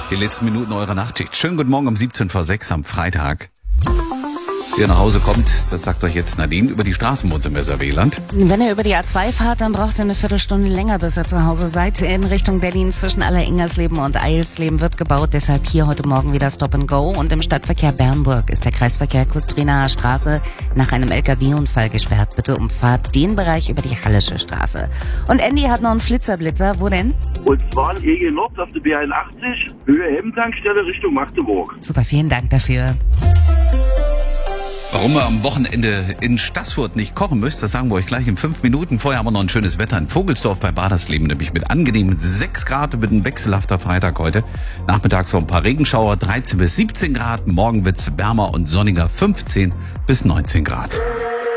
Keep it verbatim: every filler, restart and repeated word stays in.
Die letzten Minuten eurer Nachtschicht. Schönen guten Morgen um siebzehn vor sechs am Freitag. Wer nach Hause kommt, das sagt euch jetzt Nadine, über die Straßen wohnt im Weserwehland. Wenn ihr über die A zwei fahrt, dann braucht ihr eine Viertelstunde länger, bis ihr zu Hause seid. In Richtung Berlin zwischen Aller-Ingersleben und Eilsleben wird gebaut, deshalb hier heute Morgen wieder Stop and Go. Und im Stadtverkehr Bernburg ist der Kreisverkehr Kustrinaer Straße nach einem L K W-Unfall gesperrt. Bitte umfahrt den Bereich über die Hallische Straße. Und Andy hat noch einen Flitzer-Blitzer. Wo denn? Und zwar in E G Nord auf der B einundachtzig, Höhe Hemmtankstelle Richtung Magdeburg. Super, vielen Dank dafür. Warum ihr am Wochenende in Stassfurt nicht kochen müsst, das sagen wir euch gleich in fünf Minuten. Vorher haben wir noch ein schönes Wetter in Vogelsdorf bei Badersleben, nämlich mit angenehmen sechs Grad, mit einem wechselhafter Freitag heute. Nachmittags so ein paar Regenschauer, dreizehn bis siebzehn Grad. Morgen wird's wärmer und sonniger, fünfzehn bis neunzehn Grad.